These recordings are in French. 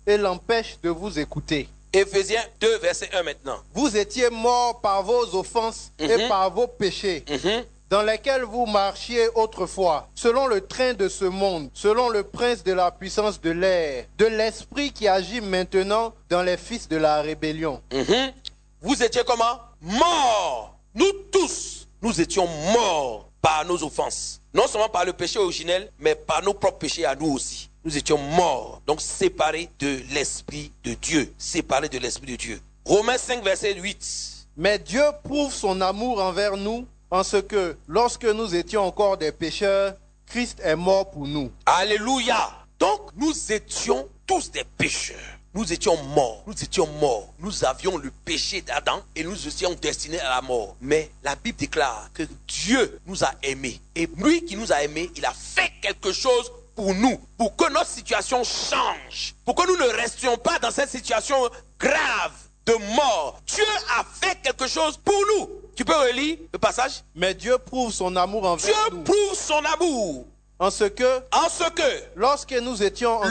et l'empêche de vous écouter. Éphésiens 2, verset 1 maintenant. Vous étiez morts par vos offenses et par vos péchés, dans lesquels vous marchiez autrefois, selon le train de ce monde, selon le prince de la puissance de l'air, de l'esprit qui agit maintenant dans les fils de la rébellion. Vous étiez comment? Morts. Nous tous, nous étions morts par nos offenses. Non seulement par le péché originel, mais par nos propres péchés à nous aussi. Nous étions morts, donc séparés de l'Esprit de Dieu. Séparés de l'Esprit de Dieu. Romains 5, verset 8. Mais Dieu prouve son amour envers nous en ce que, lorsque nous étions encore des pécheurs, Christ est mort pour nous. Alléluia. Donc, nous étions tous des pécheurs. Nous étions morts. Nous étions morts. Nous avions le péché d'Adam et nous étions destinés à la mort. Mais la Bible déclare que Dieu nous a aimés. Et lui qui nous a aimés, il a fait quelque chose pour nous, pour que notre situation change, pour que nous ne restions pas dans cette situation grave de mort. Dieu a fait quelque chose pour nous. Tu peux relire le passage? Mais Dieu prouve son amour envers nous. Dieu prouve son amour. En ce que, lorsque nous étions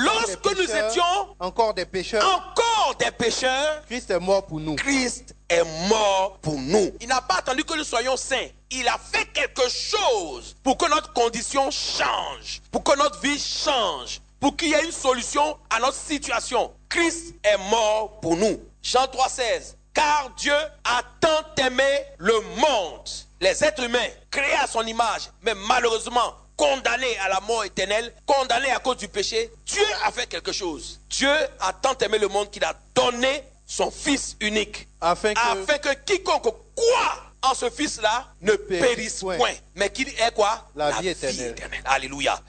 encore des pécheurs, Christ est mort pour nous. Christ est mort pour nous. Il n'a pas attendu que nous soyons saints. Il a fait quelque chose pour que notre condition change, pour que notre vie change, pour qu'il y ait une solution à notre situation. Christ est mort pour nous. Jean 3,16. Car Dieu a tant aimé le monde, les êtres humains, créés à son image, mais malheureusement condamnés à la mort éternelle, condamnés à cause du péché. Dieu a fait quelque chose. Dieu a tant aimé le monde qu'il a donné son Fils unique, afin que quiconque croit en ce Fils-là ne périsse point, mais qu'il ait quoi? La vie éternelle. Alléluia.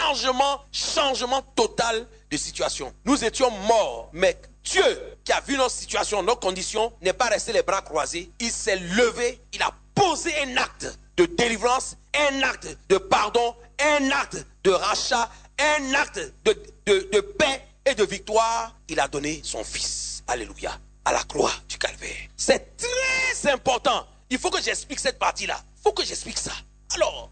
Changement total de situation. Nous étions morts, mais Dieu qui a vu notre situation, nos conditions, n'est pas resté les bras croisés. Il s'est levé, il a posé un acte de délivrance, un acte de pardon, un acte de rachat, un acte de paix et de victoire. Il a donné son Fils, alléluia, à la croix du calvaire. C'est très important. Il faut que j'explique cette partie-là. Il faut que j'explique ça. Alors,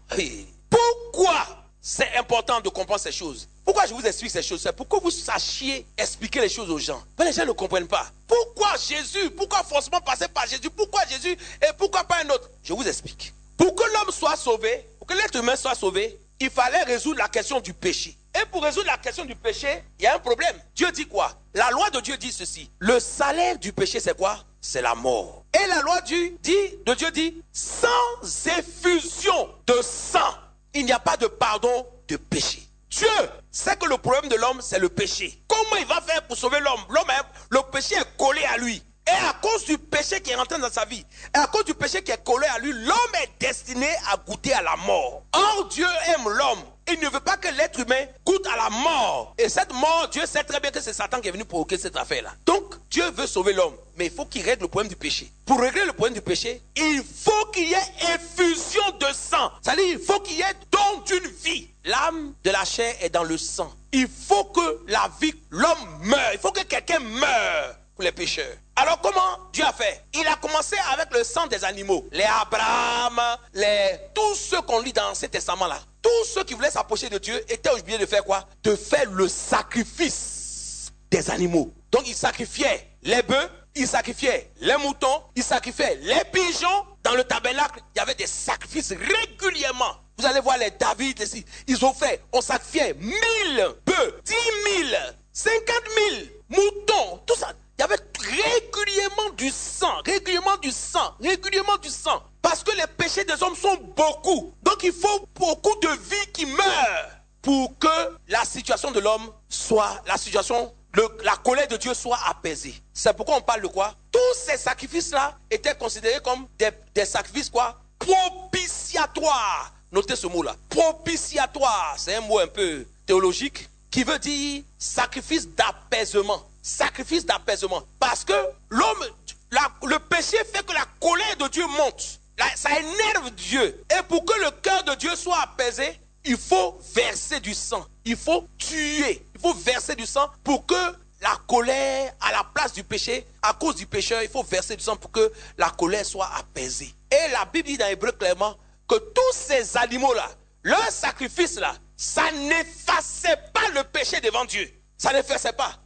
pourquoi c'est important de comprendre ces choses? Pourquoi je vous explique ces choses? C'est pour que vous sachiez expliquer les choses aux gens. Mais les gens ne comprennent pas. Pourquoi Jésus? Pourquoi forcément passer par Jésus? Pourquoi Jésus et pourquoi pas un autre? Je vous explique. Pour que l'homme soit sauvé, pour que l'être humain soit sauvé, il fallait résoudre la question du péché. Et pour résoudre la question du péché, il y a un problème. Dieu dit quoi? La loi de Dieu dit ceci. Le salaire du péché, c'est quoi? C'est la mort. Et la loi de Dieu dit, sans effusion de sang, il n'y a pas de pardon de péché. Dieu sait que le problème de l'homme, c'est le péché. Comment il va faire pour sauver l'homme? Le péché est collé à lui. Et à cause du péché qui est rentré dans sa vie, et à cause du péché qui est collé à lui, l'homme est destiné à goûter à la mort. Or, Dieu aime l'homme. Il ne veut pas que l'être humain goûte à la mort. Et cette mort, Dieu sait très bien que c'est Satan qui est venu provoquer cette affaire-là. Donc, Dieu veut sauver l'homme. Mais il faut qu'il règle le problème du péché. Pour régler le problème du péché, il faut qu'il y ait effusion de sang. C'est-à-dire, il faut qu'il y ait don d'une vie. L'âme de la chair est dans le sang. Il faut que la vie, l'homme meure. Il faut que quelqu'un meure pour les pécheurs. Alors comment Dieu a fait? Il a commencé avec le sang des animaux. Les Abraham, tous ceux qu'on lit dans l'Ancien Testament-là. Tous ceux qui voulaient s'approcher de Dieu étaient obligés de faire quoi? De faire le sacrifice des animaux. Donc ils sacrifiaient les bœufs, ils sacrifiaient les moutons, ils sacrifiaient les pigeons. Dans le tabernacle, il y avait des sacrifices régulièrement. Vous allez voir les David, ils ont fait, on sacrifiait 1000 bœufs, 10 000, 50 000 moutons, tout ça. Il y avait régulièrement du sang, régulièrement du sang. Parce que les péchés des hommes sont beaucoup. Donc il faut beaucoup de vies qui meurent pour que la situation de l'homme soit, la colère de Dieu soit apaisée. C'est pourquoi on parle de quoi? Tous ces sacrifices-là étaient considérés comme des sacrifices quoi? Propitiatoires. Notez ce mot-là. Propitiatoire. C'est un mot un peu théologique qui veut dire sacrifice d'apaisement. Sacrifice d'apaisement. Parce que le péché fait que la colère de Dieu monte. Ça énerve Dieu. Et pour que le cœur de Dieu soit apaisé, il faut verser du sang. Il faut tuer. Il faut verser du sang pour que la colère, à la place du péché, à cause du pécheur, il faut verser du sang pour que la colère soit apaisée. Et la Bible dit dans Hébreu clairement que tous ces animaux-là, leur sacrifice-là, ça n'effaçait pas le péché devant Dieu. Ça n'effaçait pas.